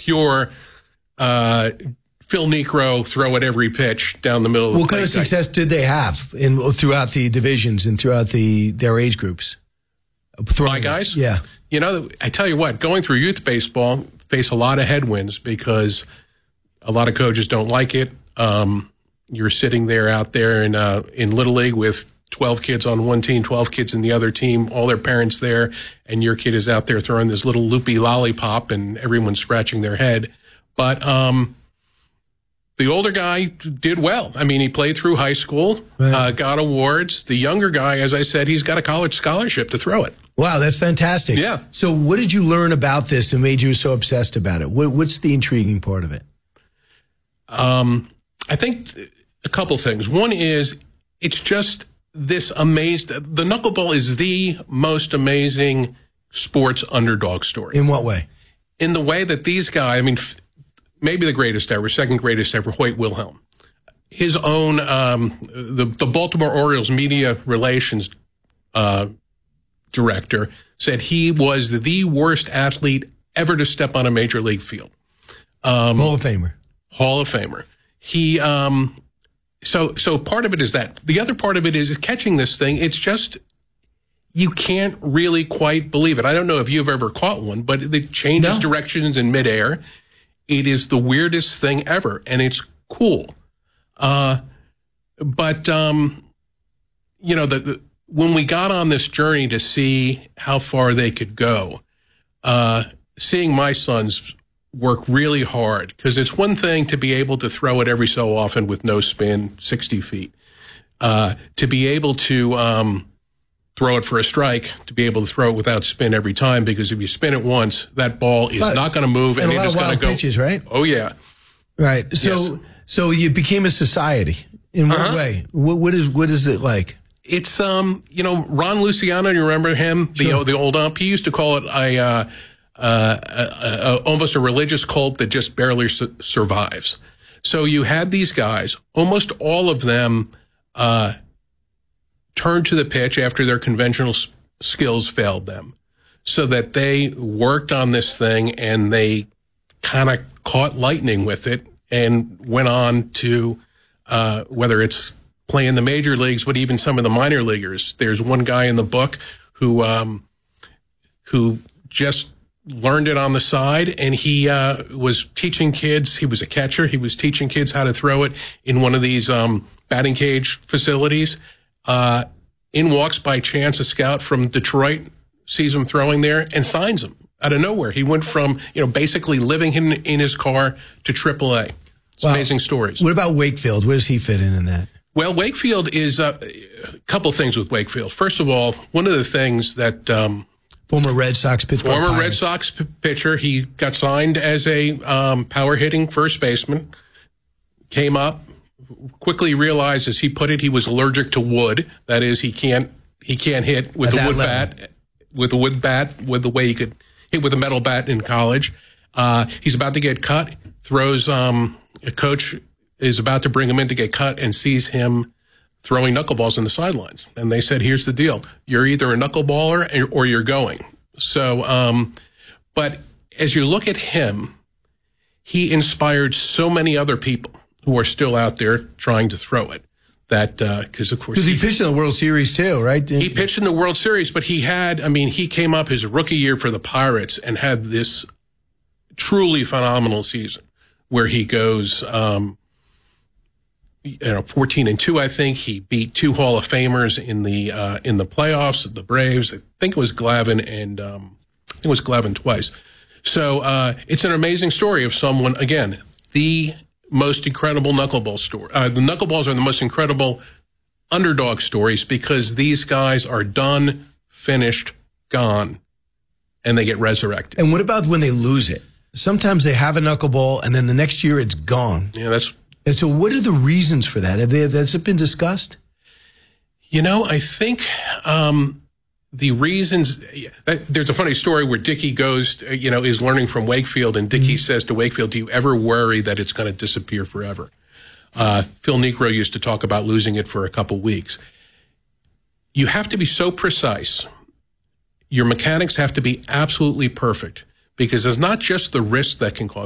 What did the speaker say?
pure Phil Niekro throw at every pitch down the middle of the What kind of success did they have throughout the divisions and throughout their age groups? My guys? Yeah. You know, I tell you what, going through youth baseball, face a lot of headwinds because a lot of coaches don't like it. You're sitting there out there in Little League with 12 kids on one team, 12 kids in the other team, all their parents there, and your kid is out there throwing this little loopy lollipop and everyone's scratching their head. But the older guy did well. I mean, he played through high school, right. Got awards. The younger guy, as I said, he's got a college scholarship to throw it. Wow, that's fantastic. Yeah. So what did you learn about this and made you so obsessed about it? What's the intriguing part of it? I think a couple things. One is it's just this amazing. The knuckleball is the most amazing sports underdog story. In what way? In the way that these guys, I mean, maybe the greatest ever, second greatest ever, Hoyt Wilhelm. His own, the Baltimore Orioles media relations director said he was the worst athlete ever to step on a major league field. Hall of Famer. Hall of Famer. He, so part of it is that. The other part of it is catching this thing. It's just, you can't really quite believe it. I don't know if you've ever caught one, but it changes directions in midair. It is the weirdest thing ever, and it's cool. But you know, when we got on this journey to see how far they could go, seeing my sons work really hard, because it's one thing to be able to throw it every so often with no spin, 60 feet, to be able to throw it for a strike, to be able to throw it without spin every time, because if you spin it once, that ball is not going to move, and it is going to go. Pitches, right? Oh yeah, right. So you became a society. In what way? What is it like? It's you know, Ron Luciano. You remember him? Sure. The old ump. He used to call it almost a religious cult that just barely survives. So you had these guys, almost all of them turned to the pitch after their conventional skills failed them, so that they worked on this thing and they kind of caught lightning with it and went on to whether it's play in the major leagues, but even some of the minor leaguers. There's one guy in the book who just learned it on the side, and he was teaching kids. He was a catcher. He was teaching kids how to throw it in one of these batting cage facilities. In walks by chance a scout from Detroit, sees him throwing there, and signs him out of nowhere. He went from, you know, basically living in his car to AAA. It's amazing stories. What about Wakefield? Where does he fit in that? Well, Wakefield is a couple things with Wakefield. First of all, one of the things that former Red Sox pitcher. Red Sox pitcher. He got signed as a power hitting first baseman. Came up, quickly realized, as he put it, he was allergic to wood. That is, he can't hit with a wood bat. With a wood bat, with the way he could hit with a metal bat in college. He's about to get cut. Throws a coach is about to bring him in to get cut and sees him throwing knuckleballs in the sidelines. And they said, here's the deal. You're either a knuckleballer or you're going. So, but as you look at him, he inspired so many other people who are still out there trying to throw it. That, because of course. Because he pitched in the World Series too, right? He pitched in the World Series, but he came up his rookie year for the Pirates and had this truly phenomenal season where he goes, 14-2, I think. He beat 2 Hall of Famers in the playoffs, the Braves. I think it was Glavine and, Glavine twice. So, it's an amazing story of someone, again, the most incredible knuckleball story. The knuckleballs are the most incredible underdog stories because these guys are done, finished, gone, and they get resurrected. And what about when they lose it? Sometimes they have a knuckleball and then the next year it's gone. Yeah, and so what are the reasons for that? Has it been discussed? You know, I think the reasons, there's a funny story where Dickie goes, is learning from Wakefield, and Dickie says to Wakefield, do you ever worry that it's going to disappear forever? Phil Niekro used to talk about losing it for a couple weeks. You have to be so precise. Your mechanics have to be absolutely perfect because it's not just the wrist that can cause